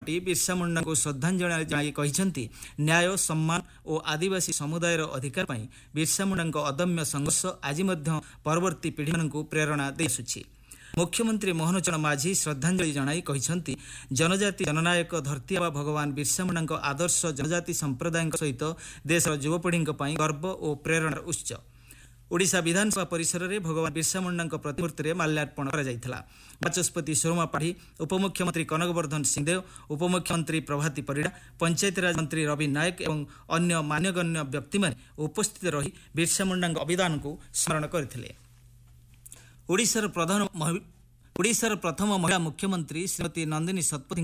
ବିର୍ସା ମୁଣ୍ଡାଙ୍କୁ ଶ୍ରଦ୍ଧାଞ୍ଜଳି ଜଣାଇ କହିଛନ୍ତି ନ୍ୟାୟ ସମ୍ମାନ ଓ ଆଦିବାସୀ ସମୁଦାୟର ଅଧିକାର ପାଇଁ ବିର୍ସା ମୁଣ୍ଡାଙ୍କ ଅଦମ୍ୟ ସଂଘର୍ଷ ଆଜି ମଧ୍ୟ ପରବର୍ତ୍ତୀ ପିଢ଼ିମାନଙ୍କୁ ପ୍ରେରଣା ଦେଇଆସୁଛି। ମୁଖ୍ୟମନ୍ତ୍ରୀ ମୋହନ ଚରଣ ମାଝୀ ଶ୍ରଦ୍ଧାଞ୍ଜଳି ଜଣାଇ କହିଛନ୍ତି ଜନଜାତି ଜନନାୟକ ଧରତୀ ଆବା ଭଗବାନ ବିର୍ସା ମୁଣ୍ଡାଙ୍କ ଆଦର୍ଶ ଜନଜାତି ସମ୍ପ୍ରଦାୟଙ୍କ ସହିତ ଦେଶର ଯୁବପିଢ଼ିଙ୍କ ପାଇଁ ଗର୍ବ ଓ ପ୍ରେରଣାର ଉତ୍ସ। ଓଡ଼ିଶା ବିଧାନସଭା ପରିସରରେ ଭଗବାନ ବିର୍ସା ମୁଣ୍ଡାଙ୍କ ପ୍ରତିମୂର୍ତ୍ତିରେ ମାଲ୍ୟାର୍ପଣ କରାଯାଇଥିଲା। ବାଚସ୍ପତି ସୁରମା ପାଢ଼ୀ, ଉପମୁଖ୍ୟମନ୍ତ୍ରୀ କନକବର୍ଦ୍ଧନ ସିଂହଦେଓ, ଉପମୁଖ୍ୟମନ୍ତ୍ରୀ ପ୍ରଭାତୀ ପରିଡ଼ା, ପଞ୍ଚାୟତିରାଜ ମନ୍ତ୍ରୀ ରବି ନାୟକ ଏବଂ ଅନ୍ୟ ମାନ୍ୟଗଣ୍ୟ ବ୍ୟକ୍ତିମାନେ ଉପସ୍ଥିତ ରହି ବିର୍ସା ମୁଣ୍ଡାଙ୍କ ଅବଦାନକୁ ସ୍ମରଣ କରିଥିଲେ। ଓଡ଼ିଶାର ପ୍ରଥମ ମହିଳା ମୁଖ୍ୟମନ୍ତ୍ରୀ ଶ୍ରୀମତୀ ନନ୍ଦିନୀ ଶତପଥୀ